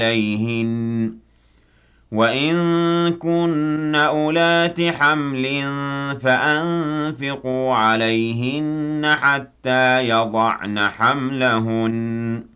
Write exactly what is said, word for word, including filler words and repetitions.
عليهن وَإِن كُنَّ أُولَاتِ حَمْلٍ فَأَنفِقُوا عَلَيْهِنَّ حَتَّىٰ يَضَعْنَ حَمْلَهُنَّ